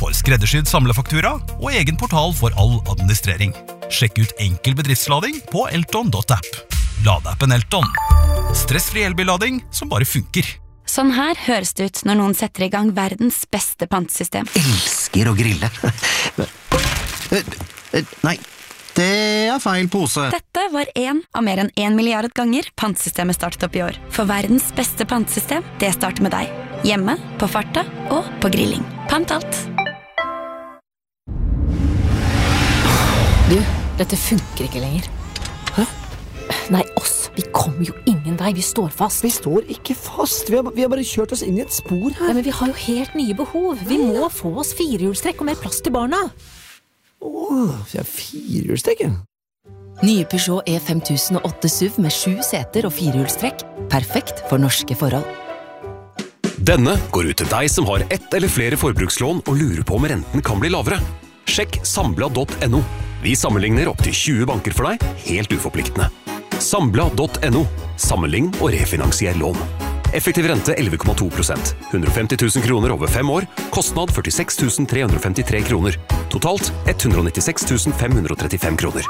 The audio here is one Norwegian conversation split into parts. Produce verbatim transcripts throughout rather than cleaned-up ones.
får skreddersydd samlefaktura og egen portal for all administrering. Sjekk ut enkel bedriftslading på Elton punkt app. Ladeappen Elton. Stressfri elbillading som bare funker. Sånn her høres det ut når noen setter i gang verdens beste pantesystem. Elsker å grille. Nei, det er feil pose. Dette var en av mer enn en milliard ganger pantesystemet startet opp i år. For verdens beste pantesystem, det starter med deg. Hjemme, på farta og på grilling. Pant alt. Du, dette funker ikke lenger. Hæ? Nei, oss. Vi kommer jo ingen vei. Vi står fast. Vi står ikke fast. Vi har, vi har bare kjørt oss inn i et spor her. Nei, men vi har jo helt nye behov. Vi må få oss firehjulstrekk og mer plass til barna. Åh, vi har firehjulstrekk. Nye Peugeot E fem tusen og åtte S U V med sju seter og firehjulstrekk. Perfekt for norske forhold. Denne går ut til deg som har ett eller flere forbrukslån og lurer på om renten kan bli lavere. Sjekk sambla punktum no. Vi sammenligner opp til tjue banker for deg, helt uforpliktende. sambla punktum no. Sammenlign og refinansier lån. Effektiv rente elleve komma to prosent. hundre og femti tusen kroner over fem år. Kostnad førtiseks tusen tre hundre og femtitre kroner. Totalt ett hundre og nittiseks tusen fem hundre og trettifem kroner.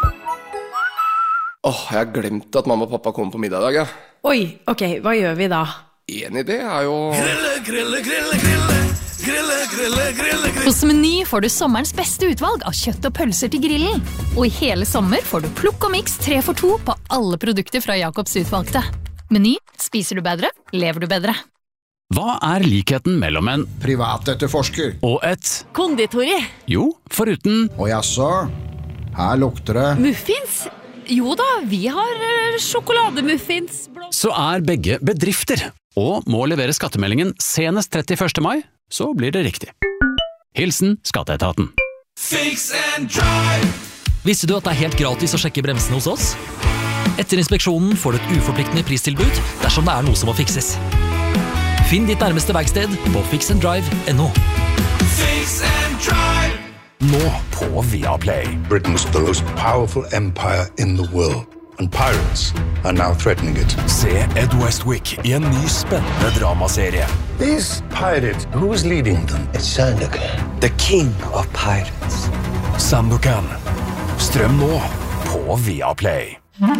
Åh, jeg har glemt at mamma og pappa kommer på middag i dag, ja. Oi, ok, hva gjør vi da? En idé er jo... Grille, grille, grille, grille. Grille, grille, grille, grille. Hos Meny får du sommerens beste utvalg av kjøtt og pølser til grillen. Og i hele sommer får du plukk og mix tre for to på alle produkter fra Jacobs utvalgte. Meny, spiser du bedre, lever du bedre. Hva er likheten mellom en privatetterforsker og et konditori? Jo, foruten og jaså, her lukter det muffins? Jo da, vi har sjokolademuffins. Så er begge bedrifter og må levere skattemeldingen senest trettiførste mai, så blir det riktig. Hilsen Skatteetaten. Fix and drive. Visste du at det er helt gratis å sjekke bremsene hos oss? Etter inspeksjonen får du et uforpliktende pristilbud dersom det er noe som må fikses. Finn ditt nærmeste verksted på fix and drive punktum no. Fix and drive. Nå på Viaplay. Britain's the most powerful empire in the world. And pirates are now threatening it. Se Ed Westwick I en ny spennende dramaserie. These pirates, who's leading them? It's Sandokan, the king of pirates. Sandokan. Strøm nå på Viaplay.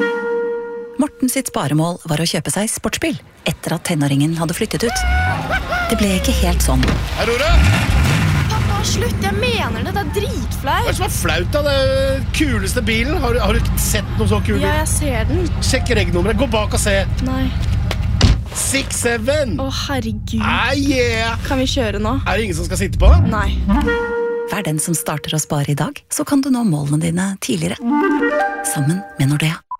Morten sitt sparemål var å kjøpe seg sportsbil etter at tenåringen hadde flyttet ut. Det ble ikke helt sånn. Hei, Rore! Pappa, slutt, jeg mener det, det er dritflaut. Hva er det som er flaut da? Det er kuleste bilen. Har, har du sett noe så kul bil? Ja, jeg ser den. Sjekk regnummeret, gå bak og se. Nei. seks syv. Å, herregud. Ah, yeah. Kan vi kjøre nå? Er det ingen som skal sitte på? Nei. Vær den som starter å spare I dag, så kan du nå målene dine tidligere. Sammen med Nordea.